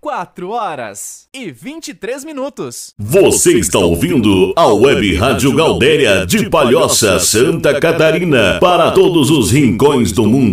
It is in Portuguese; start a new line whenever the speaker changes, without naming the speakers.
4h23.
Você está ouvindo a Web Rádio Gaudéria de Palhoça, Santa Catarina, para todos os rincões do mundo.